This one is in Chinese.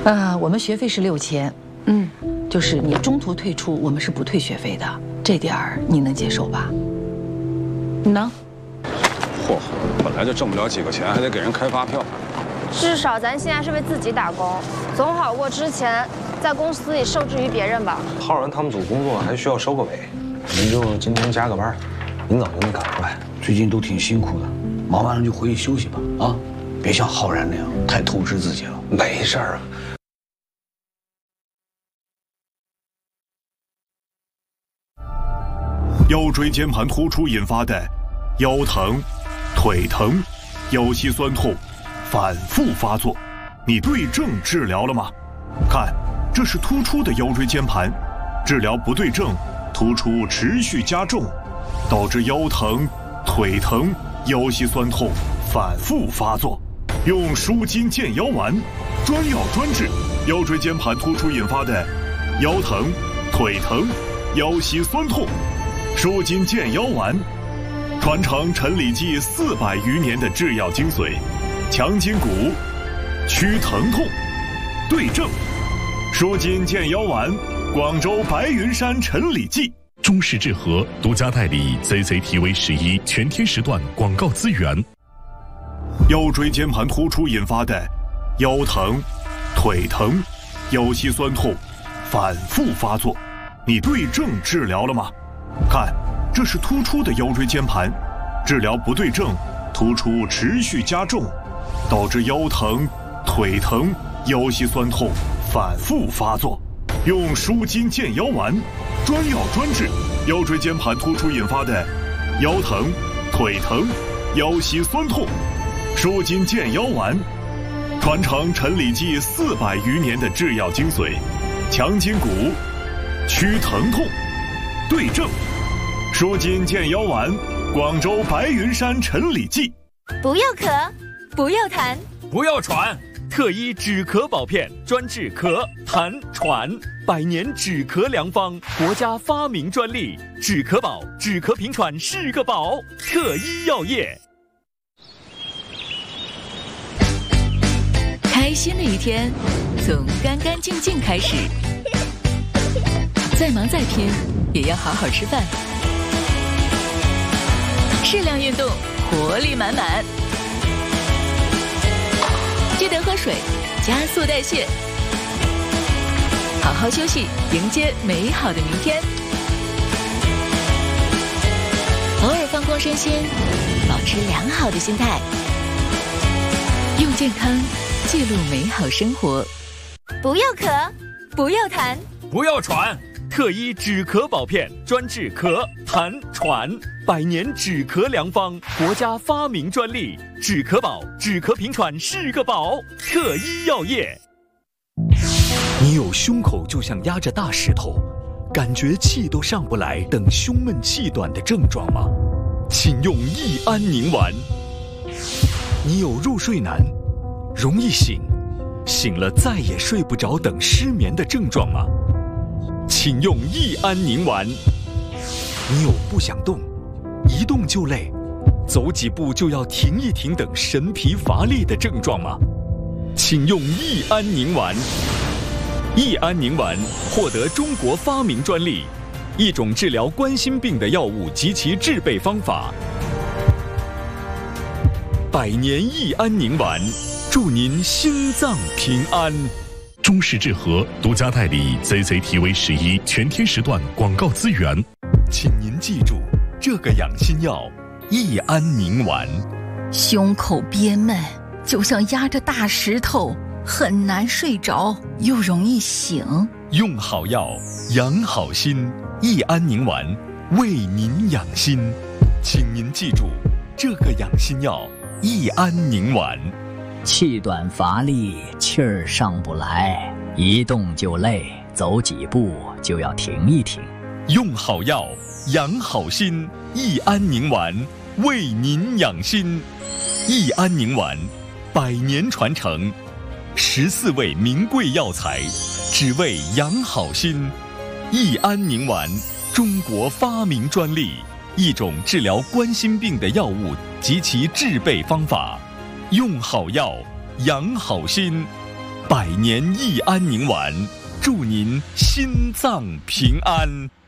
我们学费是6000，就是你中途退出，我们是不退学费的，这点儿你能接受吧？你呢？ 嚯，本来就挣不了几个钱，还得给人开发票。 至少咱现在是为自己打工，总好过之前在公司里受制于别人吧。 浩然他们组工作还需要收个尾，您就今天加个班，明早就能赶出来。 最近都挺辛苦的，忙完了就回去休息吧啊！别像浩然那样太透支自己了。 没事儿啊。 腰椎间盘突出引发的腰疼、腿疼、腰膝酸痛反复发作，你对症治疗了吗？看，这是突出的腰椎间盘，治疗不对症，突出持续加重，导致腰疼、腿疼、腰膝酸痛反复发作。用舒筋健腰丸，专药专治腰椎间盘突出引发的腰疼、腿疼、腰膝酸痛。舒筋健腰丸，传承陈李济400余年的制药精髓，强筋骨，祛疼痛，对症。舒筋健腰丸，广州白云山陈李济。 中式治和独家代理 CCTV11全天时段广告资源。 腰椎间盘突出引发的腰疼、腿疼、腰膝酸痛反复发作，你对症治疗了吗？看，这是突出的腰椎间盘，治疗不对症，突出持续加重，导致腰疼、腿疼、腰膝酸痛反复发作。用舒筋健腰丸，专药专治腰椎间盘突出引发的腰疼、腿疼、腰膝酸痛。舒筋健腰丸，传承陈李济400余年的制药精髓，强筋骨，祛疼痛，对症。舒筋健腰丸，广州白云山陈李济。 不要咳，不要痰， 不要喘，特医止咳保片，专治咳、痰、喘，100年止咳良方，国家发明专利，止咳宝，止咳平喘是个宝，特医药业。 开心的一天，从干干净净开始。再忙再拼，也要好好吃饭。适量运动，活力满满。记得喝水，加速代谢。好好休息，迎接美好的明天。偶尔放空身心，保持良好的心态。用健康记录美好生活。 不要咳，不要痰， 不要喘，特医止咳保片，专治咳、痰、喘，100年止咳良方，国家发明专利，止咳宝，止咳平喘是个宝，特医药业。 你有胸口就像压着大石头，感觉气都上不来等胸闷气短的症状吗？请用益安宁丸。你有入睡难，容易醒，醒了再也睡不着等失眠的症状吗？请用益安宁丸。你有不想动，一动就累，走几步就要停一停等神疲乏力的症状吗？请用益安宁丸。益安宁丸获得中国发明专利，一种治疗冠心病的药物及其制备方法。100年益安宁丸，祝您心脏平安。 中式治和独家代理 CCTV11全天时段广告资源。 请您记住这个养心药益安宁丸。 胸口憋闷，就像压着大石头，很难睡着，又容易醒。 用好药，养好心，益安宁丸为您养心。请您记住这个养心药益安宁丸。 气短乏力，气儿上不来，一动就累，走几步就要停一停。 用好药，养好心，益安宁丸为您养心。益安宁丸100年传承，14味名贵药材，只为养好心。益安宁丸，中国发明专利，一种治疗冠心病的药物及其制备方法。用好药，养好心。 百年益安宁丸，祝您心脏平安。